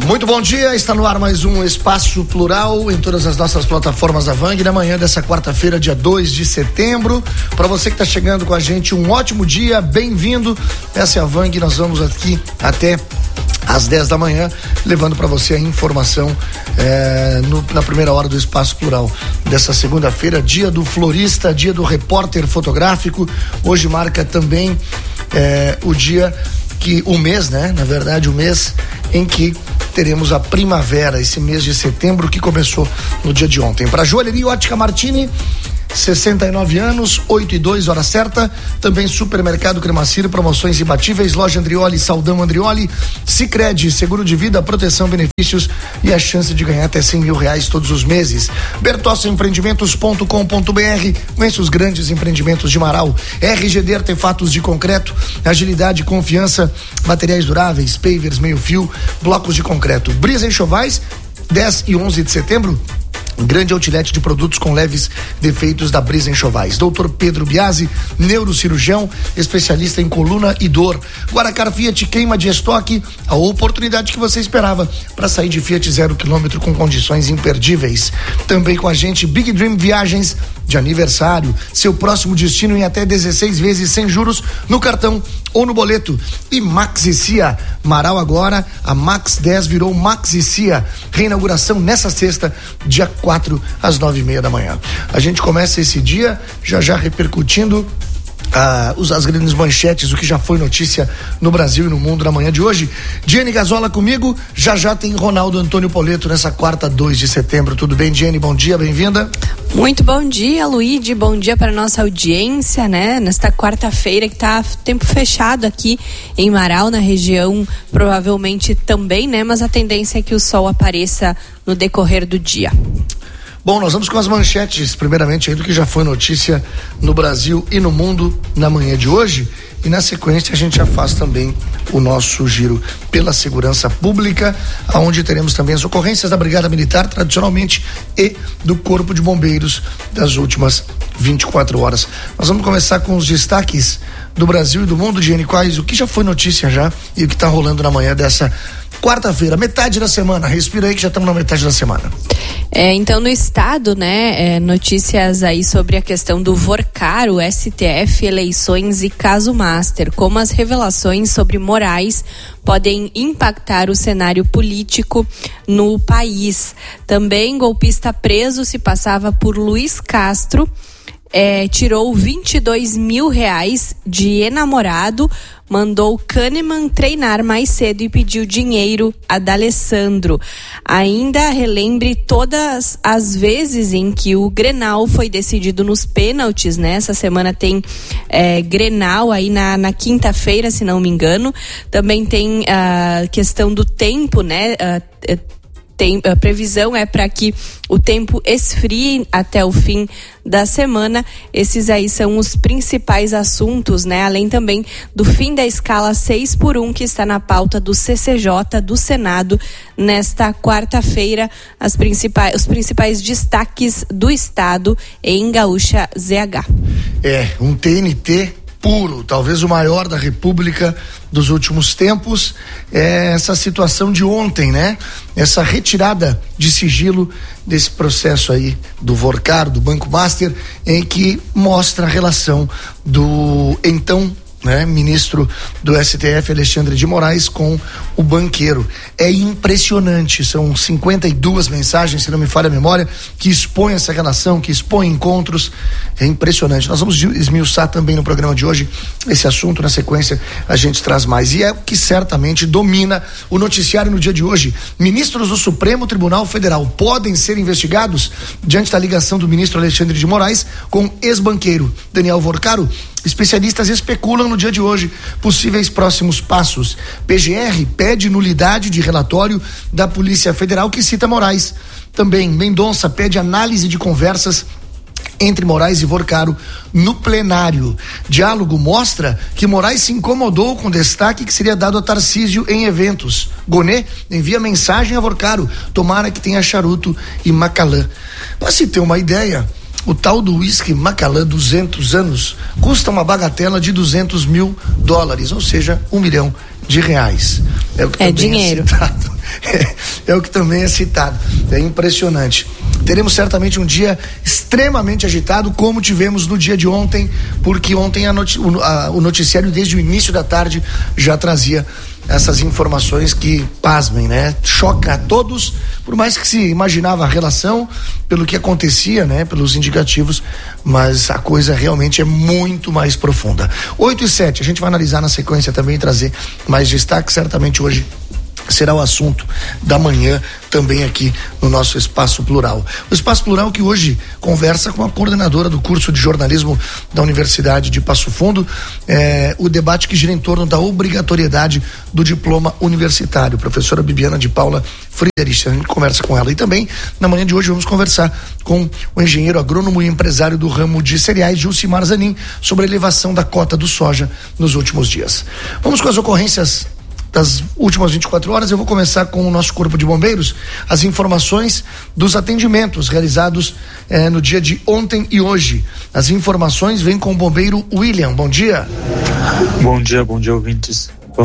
Muito bom dia, está no ar mais um Espaço Plural em todas as nossas plataformas da Vang, na manhã dessa quarta-feira, dia 2 de setembro. Para você que está chegando com a gente, um ótimo dia, bem-vindo. Essa é a Vang, nós vamos aqui até às 10 da manhã, levando para você a informação na primeira hora do Espaço Plural dessa segunda-feira, dia do florista, dia do repórter fotográfico. Hoje marca também o mês em que teremos a primavera, esse mês de setembro que começou no dia de ontem. Para Joalheria Ótica Martini, 69 anos, 8:02, hora certa. Também Supermercado Cremacir, promoções imbatíveis, Loja Andrioli, Saldão Andrioli, Sicredi, seguro de vida, proteção, benefícios e a chance de ganhar até R$100 mil todos os meses. bertossoempreendimentos.com.br, conheça os grandes empreendimentos de Marau. RGD Artefatos de Concreto, agilidade, confiança, materiais duráveis, pavers, meio fio, blocos de concreto. Brisa Enxovais, 10 e 11 de setembro, grande outlet de produtos com leves defeitos da Brisa Enxovais. Dr. Pedro Biasi, neurocirurgião, especialista em coluna e dor. Guaracar Fiat, queima de estoque, a oportunidade que você esperava para sair de Fiat 0 km com condições imperdíveis. Também com a gente, Big Dream Viagens de aniversário, seu próximo destino em até 16 vezes sem juros no cartão ou no boleto. E Max e Cia, Marau agora, a Max 10 virou Max e Cia, reinauguração nessa sexta, dia 4 às 9:30 da manhã. A gente começa esse dia já repercutindo as grandes manchetes, o que já foi notícia no Brasil e no mundo na manhã de hoje. Diane Gazola comigo, já tem Ronaldo Antônio Poleto nessa quarta, 2 de setembro. Tudo bem, Diane? Bom dia, bem-vinda. Muito bom dia, Luíde, bom dia para nossa audiência, né? Nesta quarta-feira que tá tempo fechado aqui em Marau, na região, provavelmente também, né? Mas a tendência é que o sol apareça no decorrer do dia. Bom, nós vamos com as manchetes, primeiramente aí do que já foi notícia no Brasil e no mundo na manhã de hoje, e na sequência a gente já faz também o nosso giro pela segurança pública, aonde teremos também as ocorrências da Brigada Militar, tradicionalmente, e do Corpo de Bombeiros das últimas 24 horas. Nós vamos começar com os destaques do Brasil e do mundo, Diane, quais, o que já foi notícia já e o que está rolando na manhã dessa quarta-feira, metade da semana. Respira aí que já estamos na metade da semana. Então no estado, né, notícias aí sobre a questão do Vorcaro, STF, eleições e caso Master, como as revelações sobre Moraes podem impactar o cenário político no país. Também golpista preso se passava por Luiz Castro, tirou R$22 mil de enamorado, mandou Kahneman treinar mais cedo e pediu dinheiro a D'Alessandro. Ainda relembre todas as vezes em que o Grenal foi decidido nos pênaltis, né? Essa semana tem Grenal aí na quinta-feira, se não me engano. Também tem a questão do tempo, né? A previsão é para que o tempo esfrie até o fim da semana. Esses aí são os principais assuntos, né? Além também do fim da escala 6x1 que está na pauta do CCJ do Senado nesta quarta-feira. Os principais destaques do estado em Gaúcha ZH. Um TNT puro, talvez o maior da República dos últimos tempos, essa situação de ontem, né? Essa retirada de sigilo desse processo aí do Vorcaro, do Banco Master, em que mostra a relação do então, né, ministro do STF, Alexandre de Moraes, com o banqueiro. É impressionante, são 52 mensagens, se não me falha a memória, que expõem essa relação, que expõem encontros. É impressionante. Nós vamos esmiuçar também no programa de hoje esse assunto, na sequência a gente traz mais. E é o que certamente domina o noticiário no dia de hoje. Ministros do Supremo Tribunal Federal podem ser investigados diante da ligação do ministro Alexandre de Moraes com ex-banqueiro Daniel Vorcaro. Especialistas especulam no dia de hoje possíveis próximos passos. PGR pede nulidade de relatório da Polícia Federal que cita Moraes. Também Mendonça pede análise de conversas entre Moraes e Vorcaro no plenário. Diálogo mostra que Moraes se incomodou com o destaque que seria dado a Tarcísio em eventos. Gonê envia mensagem a Vorcaro: tomara que tenha charuto e Macalã. Para se ter uma ideia, o tal do uísque Macalã 200 anos custa uma bagatela de $200 mil, ou seja, R$1 milhão. É o que dinheiro. É citado é o que também é citado. É impressionante. Teremos certamente um dia extremamente agitado, como tivemos no dia de ontem, porque ontem o noticiário, desde o início da tarde, já trazia essas informações que, pasmem, né? Choca a todos, por mais que se imaginava a relação, pelo que acontecia, né? Pelos indicativos, mas a coisa realmente é muito mais profunda. 8h07, a gente vai analisar na sequência também e trazer mais destaque, certamente hoje será o assunto da manhã também aqui no nosso Espaço Plural. O Espaço Plural que hoje conversa com a coordenadora do curso de jornalismo da Universidade de Passo Fundo, o debate que gira em torno da obrigatoriedade do diploma universitário. Professora Bibiana de Paula Friedrich, a gente conversa com ela. E também, na manhã de hoje, vamos conversar com o engenheiro agrônomo e empresário do ramo de cereais, Jucimar Zanin, sobre a elevação da cota do soja nos últimos dias. Vamos com as ocorrências das últimas 24 horas. Eu vou começar com o nosso Corpo de Bombeiros, as informações dos atendimentos realizados no dia de ontem e hoje. As informações vêm com o bombeiro William. Bom dia. Bom dia, ouvintes.